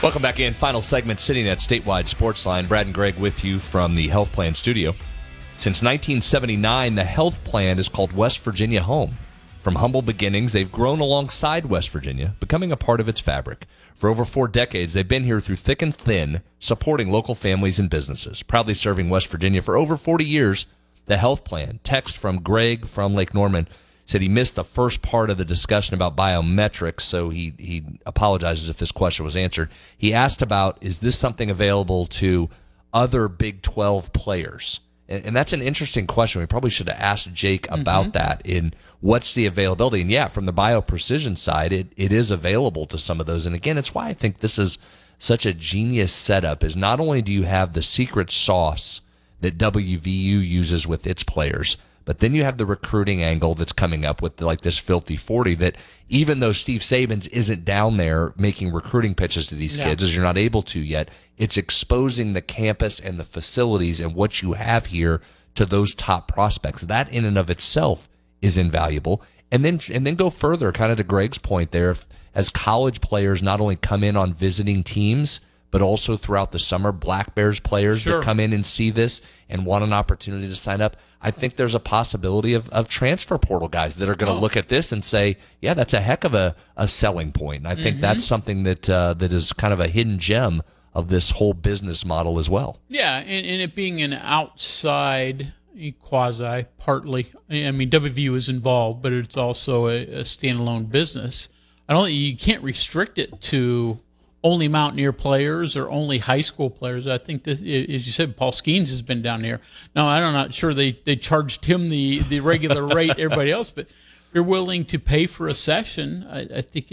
Welcome back in. Final segment, sitting at Statewide Sportsline. Brad and Greg with you from the Health Plan Studio. Since 1979, the Health Plan is called West Virginia home. From humble beginnings, they've grown alongside West Virginia, becoming a part of its fabric. For over 4 decades, they've been here through thick and thin, supporting local families and businesses. Proudly serving West Virginia for over 40 years, the Health Plan. Text from Greg from Lake Norman said he missed the first part of the discussion about biometrics, so he apologizes if this question was answered. He asked about, is this something available to other Big 12 players? And that's an interesting question. We probably should have asked Jake about that in what's the availability. And yeah, from the BioPrecision side, it is available to some of those. And again, it's why I think this is such a genius setup, is not only do you have the secret sauce that WVU uses with its players, but then you have the recruiting angle that's coming up with like this filthy 40 that even though Steve Sabins isn't down there making recruiting pitches to these kids, as you're not able to yet, it's exposing the campus and the facilities and what you have here to those top prospects. That in and of itself is invaluable. And then go further, kind of to Greg's point there, as college players not only come in on visiting teams, but also throughout the summer, Black Bears players that come in and see this and want an opportunity to sign up. I think there's a possibility of transfer portal guys that are going to look at this and say, yeah, that's a heck of a selling point. And I think that's something that is kind of a hidden gem of this whole business model as well. Yeah, and it being an outside quasi, partly, I mean, WVU is involved, but it's also a standalone business. You can't restrict it to only Mountaineer players or only high school players. I think that, as you said, Paul Skeens has been down here. Now, I'm not sure they charged him the regular rate everybody else, but if you're willing to pay for a session, I think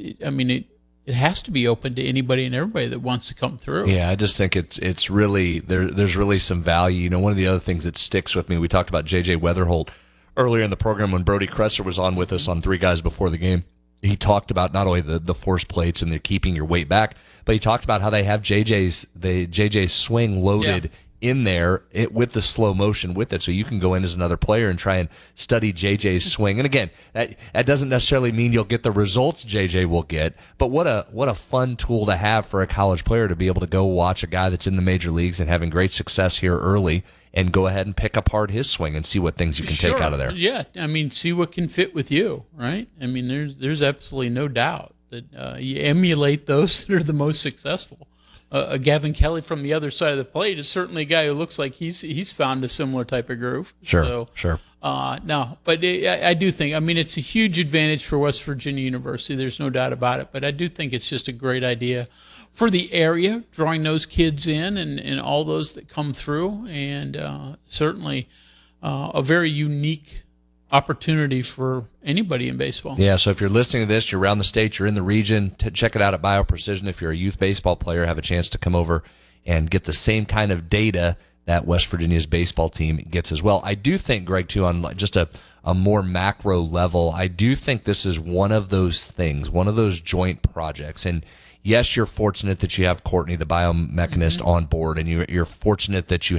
it has to be open to anybody and everybody that wants to come through. Yeah, I just think it's really, there's really some value. You know, one of the other things that sticks with me, we talked about J.J. Weatherholt earlier in the program when Brody Kresser was on with us on Three Guys Before the Game. He talked about not only the force plates and they're keeping your weight back, but he talked about how they have JJ's swing loaded in there with the slow motion with it, so you can go in as another player and try and study JJ's swing. And again, that doesn't necessarily mean you'll get the results JJ will get, but what a fun tool to have for a college player to be able to go watch a guy that's in the major leagues and having great success here early and go ahead and pick apart his swing and see what things you can take out of there. Yeah, I mean, see what can fit with you, right? I mean, there's absolutely no doubt that you emulate those that are the most successful. Gavin Kelly from the other side of the plate is certainly a guy who looks like he's found a similar type of groove. Sure. No, but I do think, I mean, it's a huge advantage for West Virginia University. There's no doubt about it. But I do think it's just a great idea for the area, drawing those kids in and all those that come through, and certainly a very unique opportunity for anybody in baseball. Yeah, so if you're listening to this, you're around the state, you're in the region, check it out at BioPrecision. If you're a youth baseball player, have a chance to come over and get the same kind of data that West Virginia's baseball team gets as well. I do think, Greg, too, on just a more macro level, I do think this is one of those things, one of those joint projects. And yes, you're fortunate that you have Courtney, the biomechanist, on board, and you're fortunate that you